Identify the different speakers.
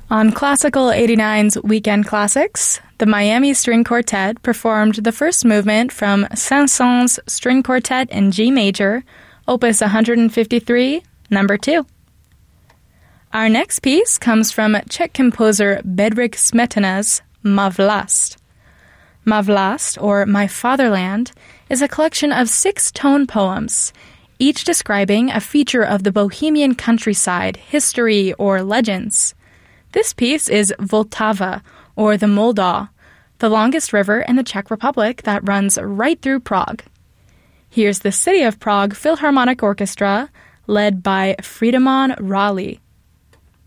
Speaker 1: On Classical 89's Weekend Classics, the Miami String Quartet performed the first movement from Saint-Saëns String Quartet in G major, Opus 153, number 2. Our next piece comes from Czech composer Bedřich Smetana's Má vlast. Má vlast, or My Fatherland, is a collection of 6 tone poems, each describing a feature of the Bohemian countryside, history, or legends. This piece is Vltava, or the Moldau, the longest river in the Czech Republic that runs right through Prague. Here's the City of Prague Philharmonic Orchestra, led by Friedemann Rally,